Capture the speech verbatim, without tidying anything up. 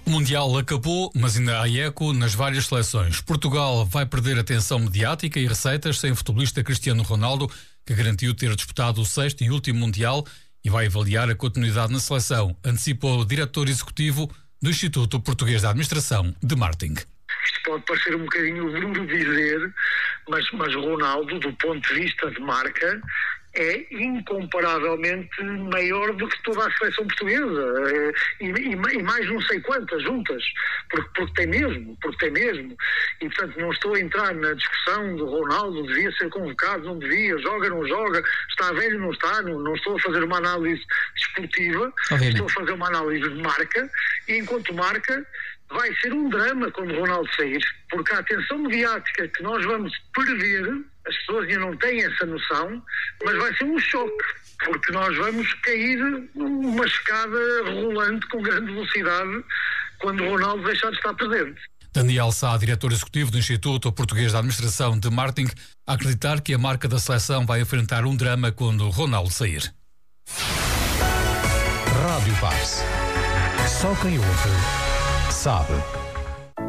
O Mundial acabou, mas ainda há eco nas várias seleções. Portugal vai perder atenção mediática e receitas sem o futebolista Cristiano Ronaldo, que garantiu ter disputado o sexto e último Mundial e vai avaliar a continuidade na seleção, antecipou o diretor executivo do Instituto Português de Administração de Marketing. Isto pode parecer um bocadinho duro dizer, mas, mas Ronaldo, do ponto de vista de marca, é incomparavelmente maior do que toda a seleção portuguesa e, e, e mais não sei quantas juntas, porque, porque tem mesmo, porque tem mesmo. E portanto não estou a entrar na discussão de Ronaldo, devia ser convocado, não devia, joga, não joga, está velho, não está, não, não estou a fazer uma análise desportiva, Obviamente. Estou a fazer uma análise de marca, e enquanto marca vai ser um drama quando Ronaldo sair, porque a atenção mediática que nós vamos perder, as pessoas ainda não têm essa noção, mas vai ser um choque, porque nós vamos cair numa escada rolante com grande velocidade quando Ronaldo deixar de estar presente. Daniel Sá, diretor executivo do Instituto Português de Administração de Marketing, a acreditar que a marca da seleção vai enfrentar um drama quando Ronaldo sair. Rádio Paz. Só quem ouve sabe.